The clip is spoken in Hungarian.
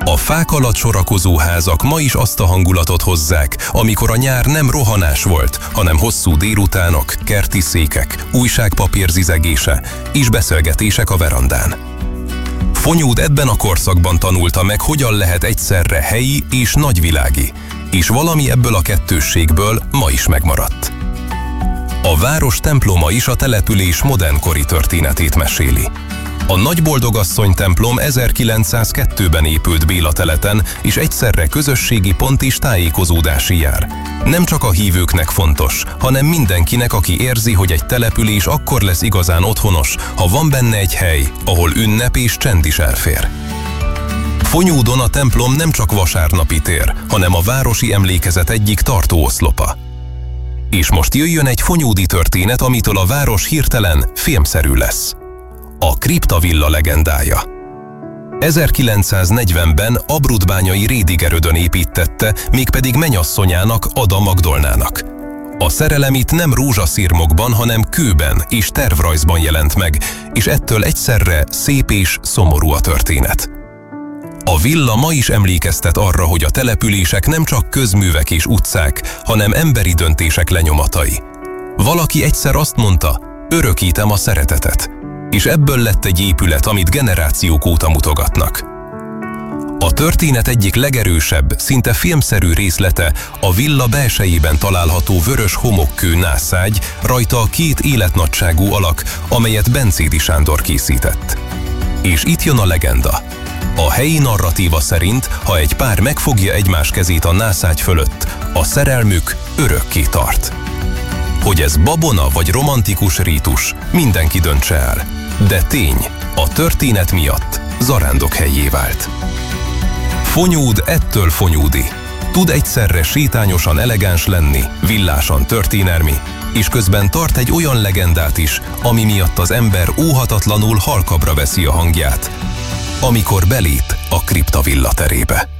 A fák alatt sorakozó házak ma is azt a hangulatot hozzák, amikor a nyár nem rohanás volt, hanem hosszú délutánok, kerti székek, újságpapír zizegése és beszélgetések a verandán. Fonyód ebben a korszakban tanulta meg, hogyan lehet egyszerre helyi és nagyvilági, és valami ebből a kettősségből ma is megmaradt. A város temploma is a település modernkori történetét meséli. A Nagyboldogasszony templom 1902-ben épült Béla-teleten, és egyszerre közösségi pont és tájékozódási jár. Nem csak a hívőknek fontos, hanem mindenkinek, aki érzi, hogy egy település akkor lesz igazán otthonos, ha van benne egy hely, ahol ünnep és csend is elfér. Fonyódon a templom nem csak vasárnapi tér, hanem a városi emlékezet egyik tartóoszlopa. És most jöjjön egy fonyódi történet, amitől a város hirtelen filmszerű lesz. A kriptavilla legendája. 1940-ben Abrudbányai Rédigerödön építtette, mégpedig menyasszonyának, Ada Magdolnának. A szerelem itt nem rózsaszirmokban, hanem kőben és tervrajzban jelent meg, és ettől egyszerre szép és szomorú a történet. A villa ma is emlékeztet arra, hogy a települések nem csak közművek és utcák, hanem emberi döntések lenyomatai. Valaki egyszer azt mondta, örökítem a szeretetet. És ebből lett egy épület, amit generációk óta mutogatnak. A történet egyik legerősebb, szinte filmszerű részlete a villa belsejében található vörös homokkő nászágy, rajta a két életnagyságú alak, amelyet Bencédi Sándor készített. És itt jön a legenda. A helyi narratíva szerint, ha egy pár megfogja egymás kezét a nászágy fölött, a szerelmük örökké tart. Hogy ez babona vagy romantikus rítus, mindenki döntse el. De tény, a történet miatt zarándokhelyé vált. Fonyód ettől fonyódi. Tud egyszerre sétányosan elegáns lenni, villásan történelmi, és közben tart egy olyan legendát is, ami miatt az ember óhatatlanul halkabbra veszi a hangját, amikor belép a kriptavilla terébe.